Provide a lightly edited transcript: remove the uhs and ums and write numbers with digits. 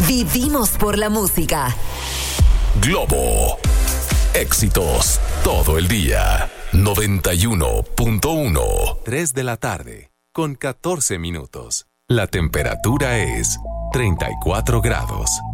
Vivimos por la música. Globo. Éxitos todo el día. 91.1. 3 de la tarde, con 14 minutos. La temperatura es 34 grados.